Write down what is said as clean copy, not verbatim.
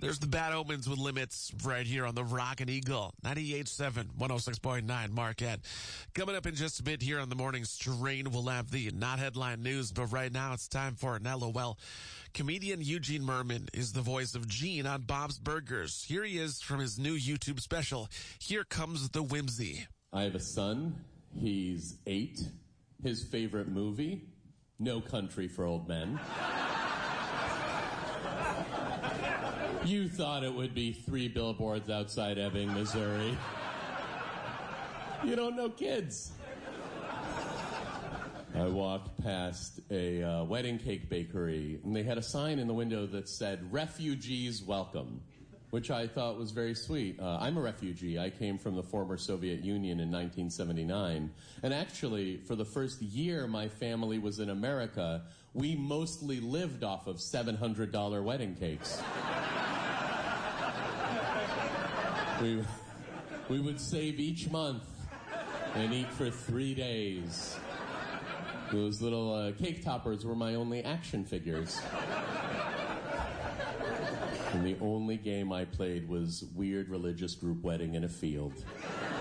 There's the Bad Omens with Limits right here on the Rockin' Eagle. 98.7, 106.9 Marquette. Coming up in just a bit here on the morning strain, we'll have the not headline news, but right now it's time for an LOL. Comedian Eugene Merman is the voice of Gene on Bob's Burgers. Here he is from his new YouTube special. Here Comes the Whimsy. I have a son. He's 8. His favorite movie, No Country for Old Men. You thought it would be 3 billboards outside Ebbing, Missouri. You don't know kids. I walked past a wedding cake bakery, and they had a sign in the window that said, "Refugees Welcome," which I thought was very sweet. I'm a refugee. I came from the former Soviet Union in 1979. And actually, for the first year my family was in America, we mostly lived off of $700 wedding cakes. We would save each month and eat for 3 days. Those little cake toppers were my only action figures. And the only game I played was Weird Religious Group Wedding in a Field.